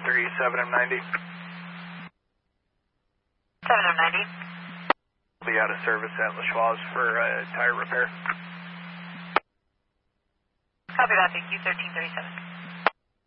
M90. 7M90. Be out of service at La Schwaz for tire repair. Copy that, thank you, 1337.